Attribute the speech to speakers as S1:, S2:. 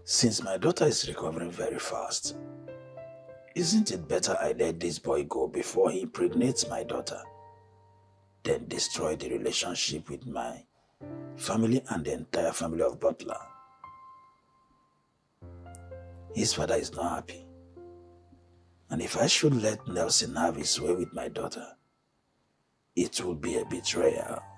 S1: Since my daughter is recovering very fast, isn't it better I let this boy go before he impregnates my daughter, then destroy the relationship with my family and the entire family of Butler? His father is not happy. And if I should let Nelson have his way with my daughter, it would be a betrayal.